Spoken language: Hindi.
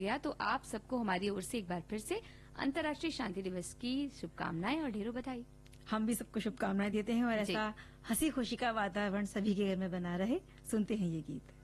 गया। तो आप सबको हमारी ओर से एक बार फिर से अंतर्राष्ट्रीय शांति दिवस की शुभकामनाएं और ढेरों बधाई। हम भी सबको शुभकामनाएं देते हैं और जी। ऐसा हंसी खुशी का वातावरण सभी के घर में बना रहे। सुनते हैं ये गीत।